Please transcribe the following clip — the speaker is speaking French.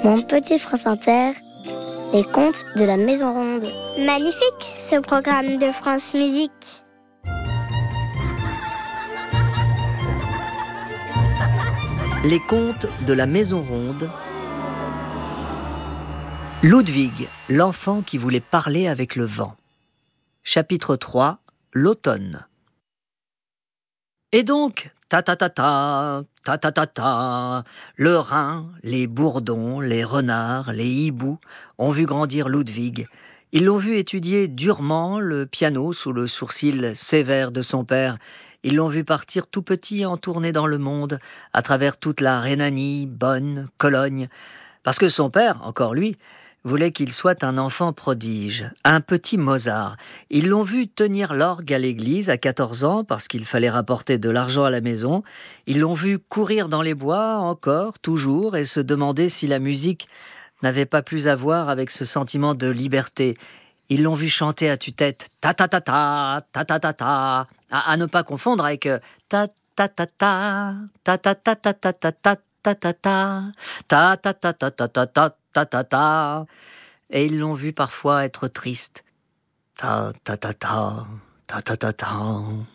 Mon petit France Inter, les contes de la Maison Ronde. Magnifique, ce programme de France Musique. Les contes de la Maison Ronde. Ludwig, l'enfant qui voulait parler avec le vent. Chapitre 3, l'automne. Et donc, ta-ta-ta-ta, ta-ta-ta-ta, le Rhin, les bourdons, les renards, les hiboux ont vu grandir Ludwig. Ils l'ont vu étudier durement le piano sous le sourcil sévère de son père. Ils l'ont vu partir tout petit en tournée dans le monde, à travers toute la Rhénanie, Bonn, Cologne. Parce que son père, encore lui, voulait qu'il soit un enfant prodige, un petit Mozart. Ils l'ont vu tenir l'orgue à l'église à 14 ans parce qu'il fallait rapporter de l'argent à la maison. Ils l'ont vu courir dans les bois encore, toujours, et se demander si la musique n'avait pas plus à voir avec ce sentiment de liberté. Ils l'ont vu chanter à tue-tête ta-ta-ta-ta, ta-ta-ta-ta, à ne pas confondre avec ta-ta-ta-ta, ta-ta-ta-ta-ta-ta, ta-ta-ta, ta-ta-ta-ta-ta-ta, ta-ta-ta. Et ils l'ont vu parfois être triste. Ta-ta-ta-ta, ta-ta-ta-ta,